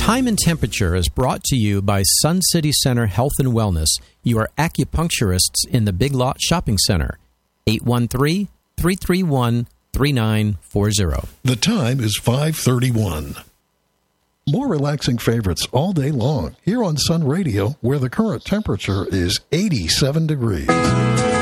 Time and Temperature is brought to you by Sun City Center Health and Wellness, your acupuncturists in the Big Lot Shopping Center. 813-331-3940. The time is 5:31. More relaxing favorites all day long here on Sun Radio, where the current temperature is 87 degrees.